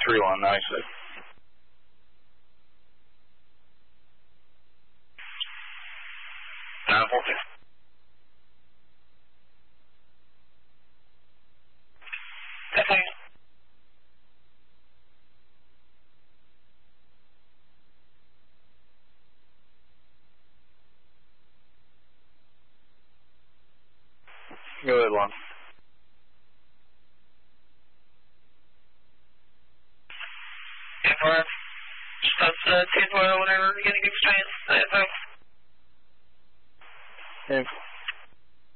3196. Okay. Go ahead, Lon. Airborne. Stop 2-4 whenever you get a good chance. Info.